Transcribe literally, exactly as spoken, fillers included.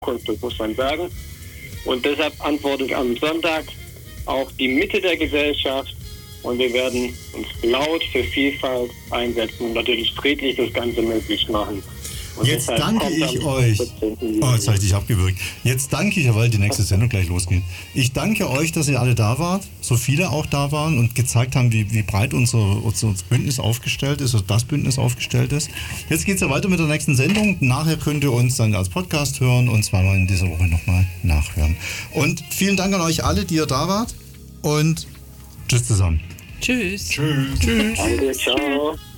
Zukunft, das muss man sagen. Und deshalb antwortet am Sonntag auch die Mitte der Gesellschaft. Und wir werden uns laut für Vielfalt einsetzen und natürlich friedlich das Ganze möglich machen. Und jetzt danke ich euch. Oh, jetzt habe ich dich abgewürgt. Jetzt danke ich, weil die nächste Sendung gleich losgeht. Ich danke euch, dass ihr alle da wart, so viele auch da waren und gezeigt haben, wie, wie breit unser, unser Bündnis aufgestellt ist, oder das Bündnis aufgestellt ist. Jetzt geht es ja weiter mit der nächsten Sendung. Nachher könnt ihr uns dann als Podcast hören und zweimal in dieser Woche nochmal nachhören. Und vielen Dank an euch alle, die ihr da wart und tschüss zusammen. Tschüss. Tschüss. Tschüss. Danke, ciao.